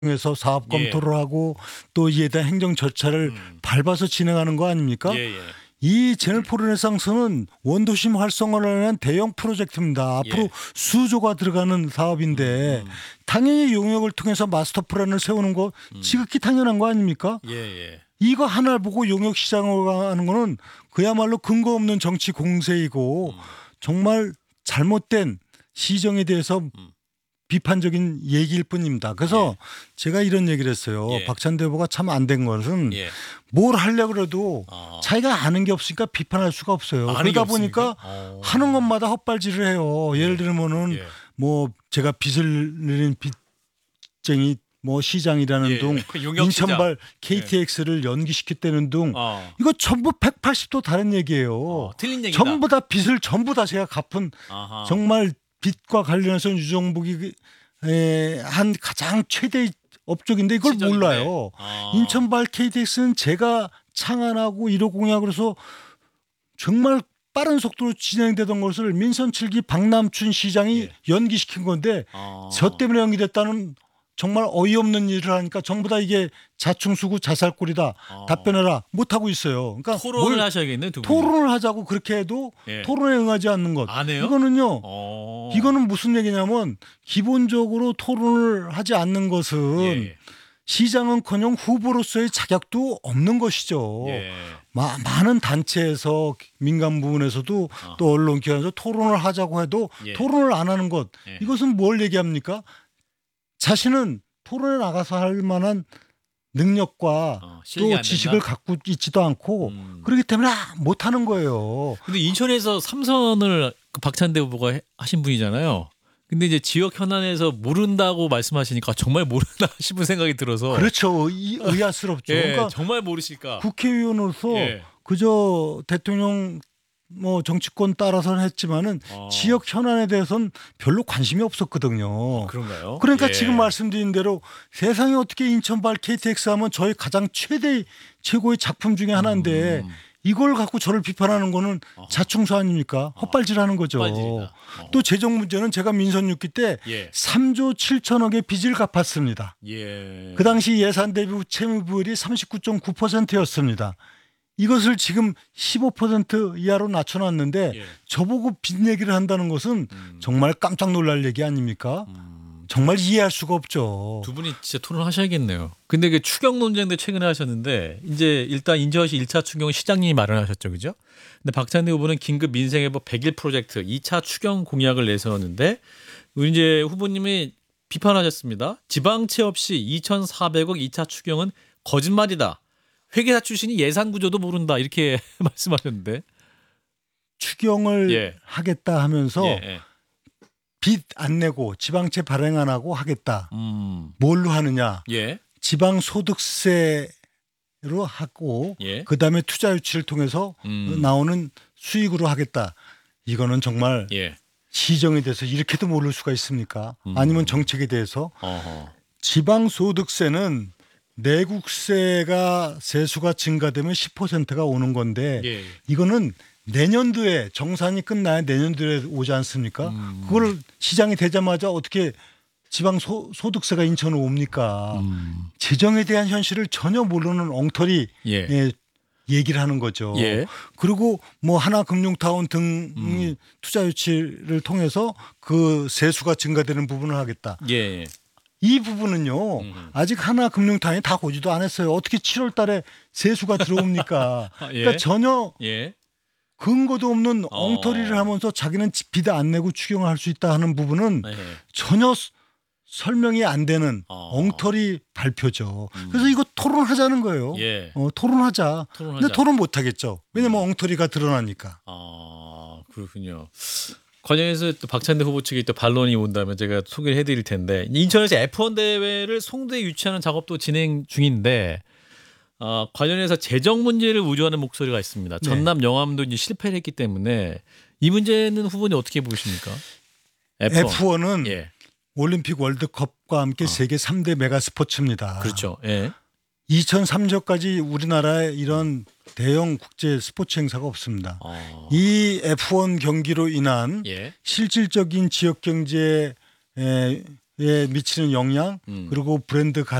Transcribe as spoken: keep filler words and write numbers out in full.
에서 사업 예. 검토를 하고 또 이에 대한 행정 절차를 음. 밟아서 진행하는 거 아닙니까? 예, 예. 이 제너럴 르네상스는 원도심 활성화를 위한 대형 프로젝트입니다. 앞으로 예. 수조가 들어가는 사업인데 음, 음. 당연히 용역을 통해서 마스터 플랜을 세우는 거 지극히 당연한 거 아닙니까? 예, 예. 이거 하나를 보고 용역 시장으로 가는 거는 그야말로 근거 없는 정치 공세이고 음. 정말 잘못된 시정에 대해서 음. 비판적인 얘기일 뿐입니다. 그래서 예. 제가 이런 얘기를 했어요. 예. 박찬대 후보가 참 안 된 것은 예. 뭘 하려고 그래도 아. 자기가 아는 게 없으니까 비판할 수가 없어요. 아는 게 그러다 없습니까? 보니까 어. 하는 것마다 헛발질을 해요. 예를 들면은 예. 뭐 제가 빚을 내린 빚쟁이 뭐 시장이라는 예. 둥 용역 인천발 케이티엑스를 연기시켰다는 둥 어. 이거 전부 백팔십 도 다른 얘기예요. 어, 틀린 얘기다. 전부 다 빚을 전부 다 제가 갚은 아하. 정말 빚과 관련해서 유정복이 에, 한 가장 최대 업적인데 이걸 시적인데. 몰라요. 아. 인천발 케이티엑스는 제가 창안하고 일 호 공약으로서 정말 빠른 속도로 진행되던 것을 민선 칠 기 박남춘 시장이 예. 연기시킨 건데 아. 저 때문에 연기됐다는 정말 어이없는 일을 하니까 전부 다 이게 자충수고 자살골이다. 아. 답변해라. 못하고 있어요. 그러니까 토론을 뭘 하셔야겠네요, 두 분이. 토론을 하자고 그렇게 해도 예. 토론에 응하지 않는 것. 안 해요? 이거는요. 어. 이거는 무슨 얘기냐면 기본적으로 토론을 하지 않는 것은 예. 시장은커녕 후보로서의 자격도 없는 것이죠. 예. 마, 많은 단체에서 민간 부분에서도 어. 또 언론기관에서 토론을 하자고 해도 예. 토론을 안 하는 것. 예. 이것은 뭘 얘기합니까? 자신은 토론에 나가서 할 만한 능력과 어, 실력이 또 안 지식을 된다? 갖고 있지도 않고 음. 그렇기 때문에 아, 못하는 거예요. 근데 인천에서 삼선을 그 박찬대 후보가 해- 하신 분이잖아요. 근데 이제 지역 현안에서 모른다고 말씀하시니까 정말 모르나 싶은 생각이 들어서. 그렇죠. 이, 의아스럽죠. 예, 그러니까 정말 모르실까. 국회의원으로서 예. 그저 대통령 뭐 정치권 따라서는 했지만은 어. 지역 현안에 대해서는 별로 관심이 없었거든요. 그런가요? 그러니까 예. 지금 말씀드린 대로 세상에 어떻게 인천발 케이티엑스 하면 저희 가장 최대 최고의 작품 중에 하나인데 음. 이걸 갖고 저를 비판하는 거는 어허. 자충수 아닙니까? 헛발질하는 거죠. 헛발질이다. 어허. 어. 또 재정 문제는 제가 민선 육 기 때 예. 삼조 칠천억의 빚을 갚았습니다. 예. 그 당시 예산 대비 채무비율이 삼십구 점 구 퍼센트였습니다. 이것을 지금 십오 퍼센트 이하로 낮춰놨는데 예. 저보고 빚 얘기를 한다는 것은 음. 정말 깜짝 놀랄 얘기 아닙니까? 음. 정말 이해할 수가 없죠. 두 분이 진짜 토론하셔야겠네요. 근데 그 추경 논쟁도 최근에 하셨는데 이제 일단 인천시 일 차 추경 시장님이 마련하셨죠, 그죠? 근데 박찬대 후보는 긴급 민생회복 백일 프로젝트 이 차 추경 공약을 내세웠는데 이제 후보님이 비판하셨습니다. 지방채 없이 이천사백억 이 차 추경은 거짓말이다. 회계사 출신이 예산 구조도 모른다 이렇게 말씀하셨는데. 추경을 예. 하겠다 하면서 예, 예. 빚 안 내고 지방채 발행 안 하고 하겠다. 음. 뭘로 하느냐? 예. 지방소득세로 하고 예. 그다음에 투자 유치를 통해서 음. 나오는 수익으로 하겠다. 이거는 정말 예. 시정에 대해서 이렇게도 모를 수가 있습니까? 음. 아니면 정책에 대해서 어허. 지방소득세는 내국세가 세수가 증가되면 십 퍼센트가 오는 건데 예. 이거는 내년도에 정산이 끝나야 내년도에 오지 않습니까? 음. 그걸 시장이 되자마자 어떻게 지방 소, 소득세가 인천으로 옵니까? 음. 재정에 대한 현실을 전혀 모르는 엉터리 예. 예, 얘기를 하는 거죠. 예. 그리고 뭐 하나금융타운 등이 음. 투자 유치를 통해서 그 세수가 증가되는 부분을 하겠다. 예. 이 부분은요. 음. 아직 하나금융타운이 다 고지도 안 했어요. 어떻게 칠월 달에 세수가 들어옵니까? 아, 예. 그러니까 전혀 예. 근거도 없는 어. 엉터리를 하면서 자기는 빚 안 내고 추경을 할 수 있다 하는 부분은 예. 전혀 스- 설명이 안 되는 어. 엉터리 발표죠. 음. 그래서 이거 토론하자는 거예요. 예. 어, 토론하자. 토론하자. 근데 토론 못 하겠죠. 왜냐면 엉터리가 드러나니까. 아, 그렇군요. 관련해서 또 박찬대 후보 측에 또 반론이 온다면 제가 소개를 해드릴 텐데 인천에서 에프원 대회를 송도에 유치하는 작업도 진행 중인데 어, 관련해서 재정 문제를 우려하는 목소리가 있습니다. 네. 전남 영암도 이제 실패를 했기 때문에 이 문제는 후보님 어떻게 보십니까? 에프원. 에프원은 예, 올림픽 월드컵과 함께 어. 세계 삼 대 메가 스포츠입니다. 그렇죠. 예, 이천삼 년까지 우리나라에 이런 대형 국제 스포츠 행사가 없습니다. 어, 이 에프원 경기로 인한 예, 실질적인 지역 경제에 미치는 영향 음. 그리고 브랜드